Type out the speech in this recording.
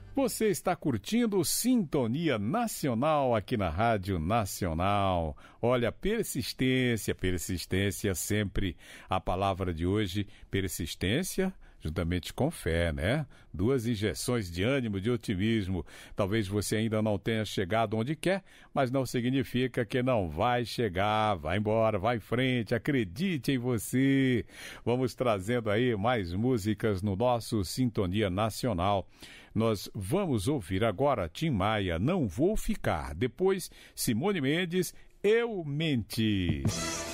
Você está curtindo Sintonia Nacional aqui na Rádio Nacional. Olha, persistência sempre a palavra de hoje, persistência juntamente com fé, né? 2 injeções de ânimo, de otimismo. Talvez você ainda não tenha chegado onde quer, mas não significa que não vai chegar. Vai embora, vai em frente, acredite em você. Vamos trazendo aí mais músicas no nosso Sintonia Nacional. Nós vamos ouvir agora Tim Maia, Não Vou Ficar. Depois, Simone Mendes, Eu Menti.